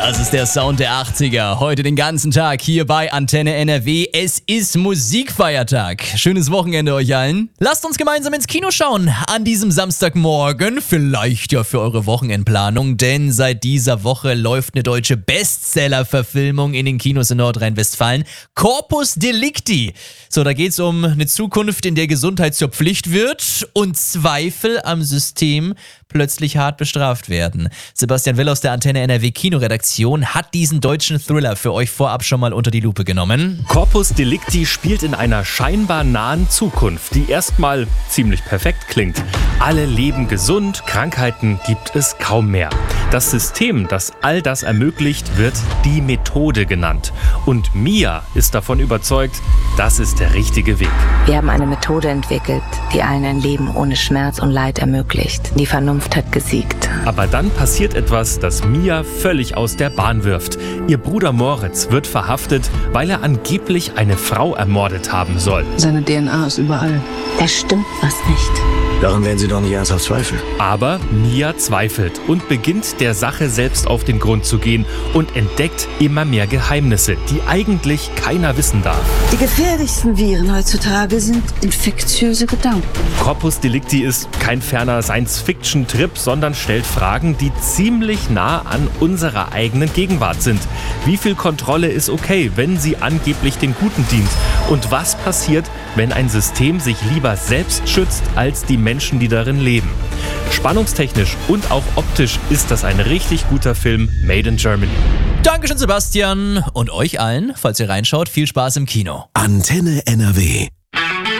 Das ist der Sound der 80er. Heute den ganzen Tag hier bei Antenne NRW. Es ist Musikfeiertag. Schönes Wochenende euch allen. Lasst uns gemeinsam ins Kino schauen an diesem Samstagmorgen. Vielleicht ja für eure Wochenendplanung, denn seit dieser Woche läuft eine deutsche Bestseller-Verfilmung in den Kinos in Nordrhein-Westfalen. Corpus Delicti. So, da geht's um eine Zukunft, in der Gesundheit zur Pflicht wird und Zweifel am System plötzlich hart bestraft werden. Sebastian Will aus der Antenne NRW Kinoredaktion hat diesen deutschen Thriller für euch vorab schon mal unter die Lupe genommen. Corpus Delicti spielt in einer scheinbar nahen Zukunft, die erstmal ziemlich perfekt klingt. Alle leben gesund, Krankheiten gibt es kaum mehr. Das System, das all das ermöglicht, wird die Methode genannt. Und Mia ist davon überzeugt, das ist der richtige Weg. Wir haben eine Methode entwickelt, die allen ein Leben ohne Schmerz und Leid ermöglicht. Die Vernunft hat gesiegt. Aber dann passiert etwas, das Mia völlig aus der Bahn wirft. Ihr Bruder Moritz wird verhaftet, weil er angeblich eine Frau ermordet haben soll. Seine DNA ist überall. Da stimmt was nicht. Daran werden Sie doch nicht ernsthaft zweifeln. Aber Mia zweifelt und beginnt der Sache selbst auf den Grund zu gehen und entdeckt immer mehr Geheimnisse, die eigentlich keiner wissen darf. Die gefährlichsten Viren heutzutage sind infektiöse Gedanken. Corpus Delicti ist kein ferner Science-Fiction-Trip, sondern stellt Fragen, die ziemlich nah an unserer eigenen Gegenwart sind. Wie viel Kontrolle ist okay, wenn sie angeblich den Guten dient? Und was passiert, wenn ein System sich lieber selbst schützt, als die Menschen, die darin leben? Spannungstechnisch und auch optisch ist das ein richtig guter Film made in Germany. Dankeschön, Sebastian. Und euch allen, falls ihr reinschaut, viel Spaß im Kino. Antenne NRW.